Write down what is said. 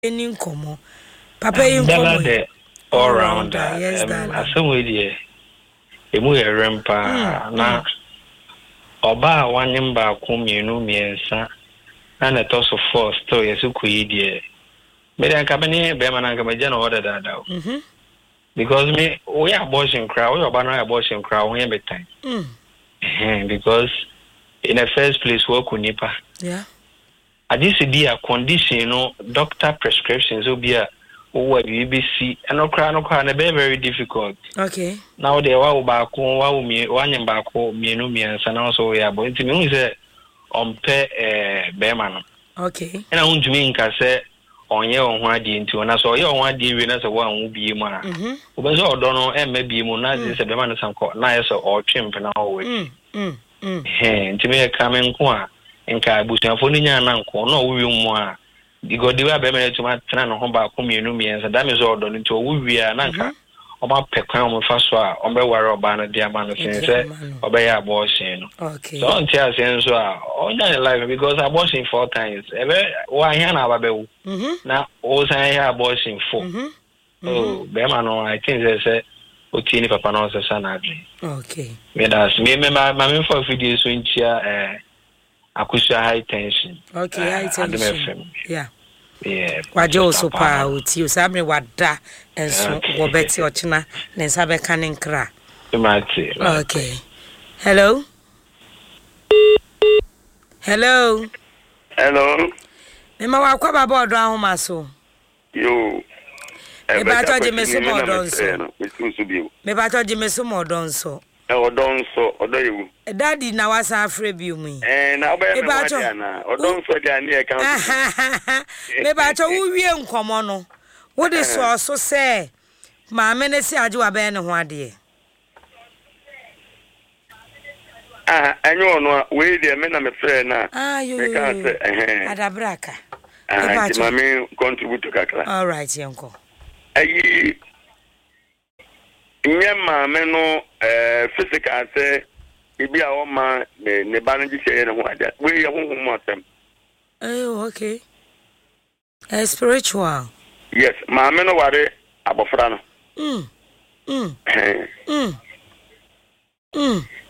Any como. Papa in the all rounder. Yes, darling. Some way, dear. A muy rampa na oba one ba kum you miensa and a toss of four story as you could dear. Maybe I come in Beman and Gamajan order that. Because we are abortion crowd, we are banner abortion crowd every time. Because in the first place, work with Nipa. Yeah. I just be a condition, doctor prescriptions will be a what BBC and no crown and very difficult. Okay. Now they are back home, one back home, and also we are going to me on pay Beman. Okay. And I want to mean, I say, on your own idea into and I saw your one deal as a one will be man. Who all don't know, and maybe Monazis a Beman some called nice or chimp now way. To me a coming qua. Nka busuafo nya na nko na owi mu a digodi wa be me to ma tena no ho ba ko mienu miensa that means odo nti owi a na nka o ma pekwan o fa so a o be ware oba na dia ma no se o be ya abortion no. Okay. So unti asen so a o nya life because abortion 4 times ebe wa hia na ababewu na o san ya abortion 4 oh be ma no I think say otini papa no se sana adri. Okay. Me das me ma for video so ntia Akusha high tension. Okay, high tension. Yeah. Yeah. Wajo so pa uti usamre wada enso wo beti ochina ne nsabe kanin kra. Okay. Hello. Hello. Mema wa kwa baba odo ahoma so. Yo. Me ba toje mesumo odo nso. Me ba toje mesumo odo nso. Odonso odoyewu daddy na wasa afre bi mu na obaye me na odonso dia na e kan me ba cho wo wie nkomo no wo de so se ma me ne si age wa be ne ho ade anyo no we de me na me frɛ na me kan se adabraka e ba cho ma me contribute kakra all right yenko ayi nyema me no physical say ibi a o ma ne ba no gise ne ho ada we ye ho mo asem okay spiritual yes ma me no ware abofra no